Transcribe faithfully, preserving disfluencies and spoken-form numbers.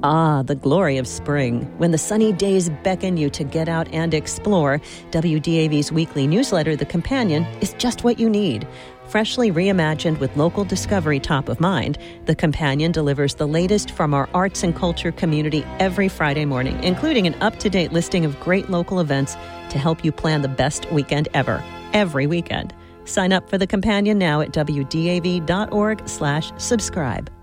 Ah, the glory of spring. When the sunny days beckon you to get out and explore, W D A V's weekly newsletter, The Companion, is just what you need. Freshly reimagined with local discovery top of mind, The Companion delivers the latest from our arts and culture community every Friday morning, including an up-to-date listing of great local events to help you plan the best weekend ever, every weekend. Sign up for The Companion now at W D A V dot org slash subscribe.